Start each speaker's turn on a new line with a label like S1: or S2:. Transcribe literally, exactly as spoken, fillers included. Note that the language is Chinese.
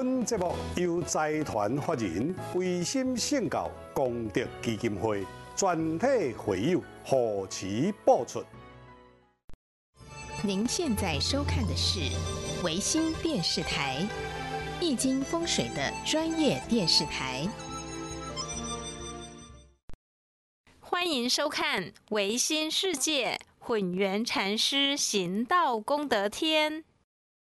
S1: 本节目由财团法人维心圣教功德基金会全体会友护持播出。
S2: 您现在收看的是维新电视台，易经风水的专业电视台。
S3: 欢迎收看维新世界混元禅师行道功德篇。